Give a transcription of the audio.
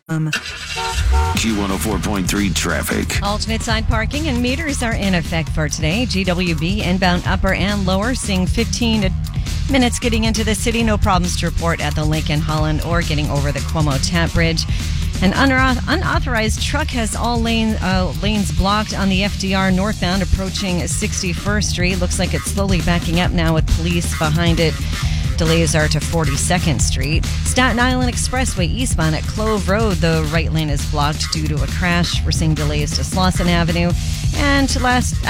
Q104.3 traffic. Alternate side parking and meters are in effect for today. GWB inbound upper and lower seeing 15 minutes getting into the city. No problems to report at the Lincoln Holland or getting over the Cuomo Tap Bridge. An unauthorized truck has all lanes blocked on the FDR northbound approaching 61st Street. Looks like it's slowly backing up now with police behind it. Delays are to 42nd Street. Staten Island Expressway eastbound at Clove Road. The right lane is blocked due to a crash. We're seeing delays to Slauson Avenue. And to last